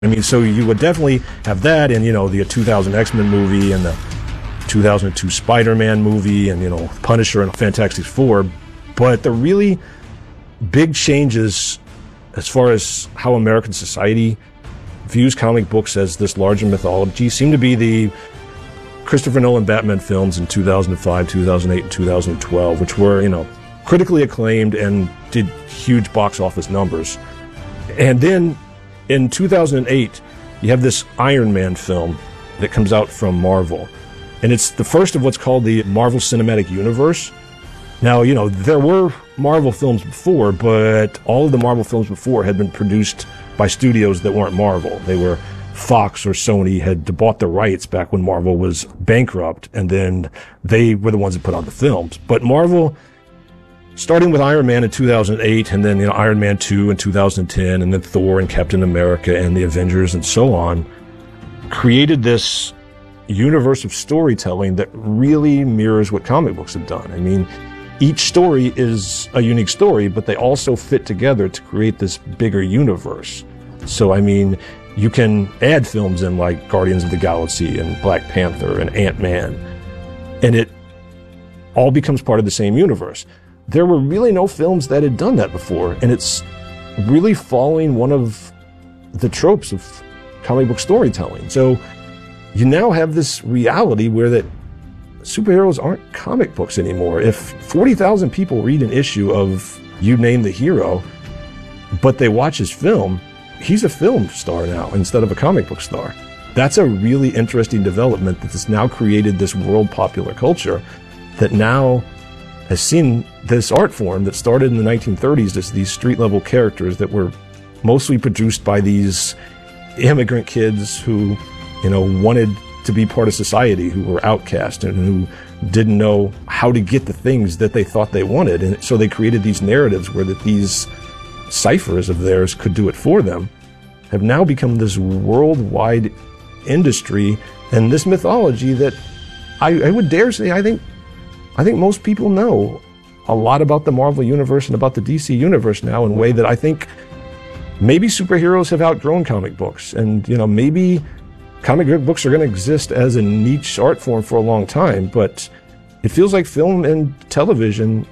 I mean, so you would definitely have that, and the 2000 X-Men movie, and the 2002 Spider-Man movie, and Punisher and Fantastic Four. But the really big changes as far as how American society views comic books as this larger mythology seem to be the Christopher Nolan Batman films in 2005, 2008, and 2012, which were, critically acclaimed and did huge box office numbers. And then in 2008, you have this Iron Man film that comes out from Marvel. And it's the first of what's called the Marvel Cinematic Universe. Now, there were Marvel films before, but all of the Marvel films before had been produced by studios that weren't Marvel. They were Fox or Sony had bought the rights back when Marvel was bankrupt, and then they were the ones that put out the films. But Marvel, starting with Iron Man in 2008, and then Iron Man 2 in 2010, and then Thor and Captain America and the Avengers and so on, created this universe of storytelling that really mirrors what comic books have done. I mean, each story is a unique story, but they also fit together to create this bigger universe. So, I mean, you can add films in like Guardians of the Galaxy and Black Panther and Ant-Man, and it all becomes part of the same universe. There were really no films that had done that before, and it's really following one of the tropes of comic book storytelling. So you now have this reality where that superheroes aren't comic books anymore. If 40,000 people read an issue of You Name the Hero, but they watch his film, he's a film star now instead of a comic book star. That's a really interesting development that has now created this world popular culture that now has seen this art form that started in the 1930s as these street level characters that were mostly produced by these immigrant kids who, wanted to be part of society, who were outcast and who didn't know how to get the things that they thought they wanted. And so they created these narratives where that these ciphers of theirs could do it for them, have now become this worldwide industry and this mythology that I would dare say, I think most people know a lot about the Marvel Universe and about the DC Universe now in a way that I think maybe superheroes have outgrown comic books. And, maybe comic books are going to exist as a niche art form for a long time, but it feels like film and television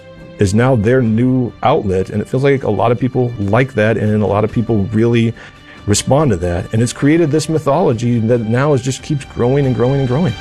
is now their new outlet, and it feels like a lot of people like that, and a lot of people really respond to that. And it's created this mythology that now just keeps growing and growing and growing.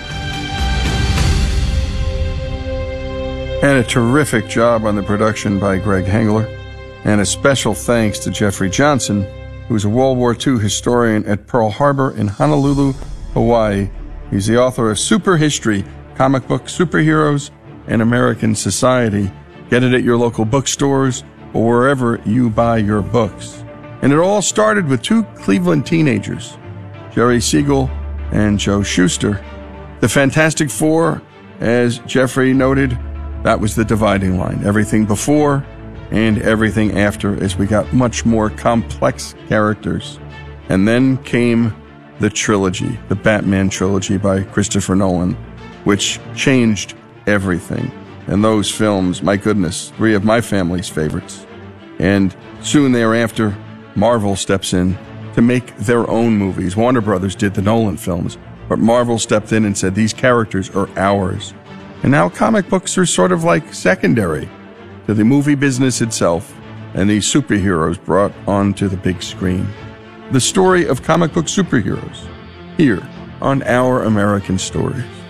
And a terrific job on the production by Greg Hengler. And a special thanks to Jeffrey Johnson, who's a World War II historian at Pearl Harbor in Honolulu, Hawaii. He's the author of Super History, Comic Book Superheroes and American Society. Get it at your local bookstores or wherever you buy your books. And it all started with two Cleveland teenagers, Jerry Siegel and Joe Shuster. The Fantastic Four, as Jeffrey noted, that was the dividing line. Everything before and everything after, as we got much more complex characters. And then came the trilogy, the Batman trilogy by Christopher Nolan, which changed everything. And those films, my goodness, three of my family's favorites. And soon thereafter, Marvel steps in to make their own movies. Warner Brothers did the Nolan films, but Marvel stepped in and said, these characters are ours. And now comic books are sort of like secondary to the movie business itself, and these superheroes brought onto the big screen. The story of comic book superheroes, here on Our American Stories.